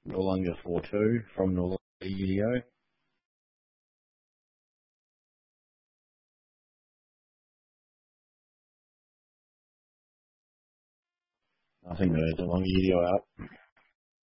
Noarlunga 4-2 from Noarlunga UDO. I think the Noarlunga UDO out.